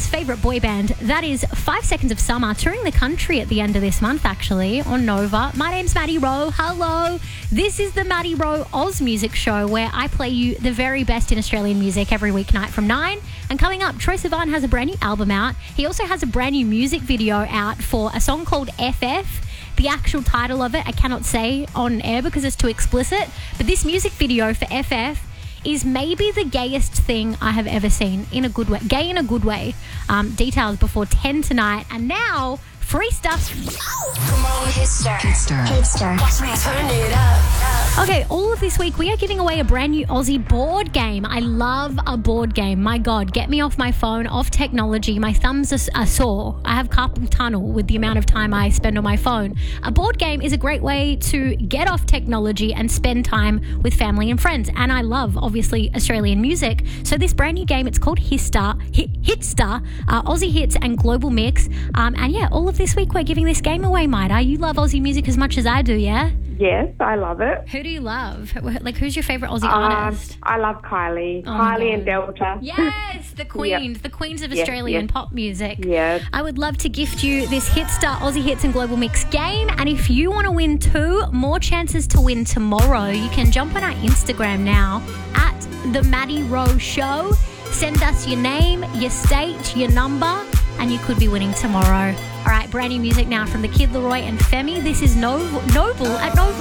Australia's favourite boy band. That is 5 Seconds of Summer, touring the country at the end of this month, actually, on Nova. My name's Maddie Rowe. Hello. This is the Maddie Rowe Oz Music Show, where I play you the very best in Australian music every weeknight from 9. And coming up, Troye Sivan has a brand new album out. He also has a brand new music video out for a song called FF. The actual title of it I cannot say on air because it's too explicit. But this music video for FF is maybe the gayest thing I have ever seen, in a good way. Gay in a good way. Details before 10 tonight. And now, free stuff. Come on, Hitstar. Watch me turn it up. Okay, all of this week we are giving away a brand new Aussie board game. I love a board game. My God, get me off my phone, off technology. My thumbs are sore. I have carpal tunnel with the amount of time I spend on my phone. A board game is a great way to get off technology and spend time with family and friends. And I love, obviously, Australian music. So this brand new game, it's called Hitstar, Aussie Hits and Global Mix. And yeah, all of this week we're giving this game away, Maida. You love Aussie music as much as I do, yeah? Yes, I love it. Who do you love? Like, who's your favourite Aussie artist? I love Kylie. Oh my Kylie God. and Delta. Yes, the queens. Yep. The queens of Yes, Australian yes. pop music. Yeah. I would love to gift you this Hitstar Aussie Hits and Global Mix game. And if you want to win 2 more chances to win tomorrow, you can jump on our Instagram now at The Maddie Rowe Show. Send us your name, your state, your number, and you could be winning tomorrow. All right, brand new music now from the Kid Laroi and Femi. This is Noble at Nova.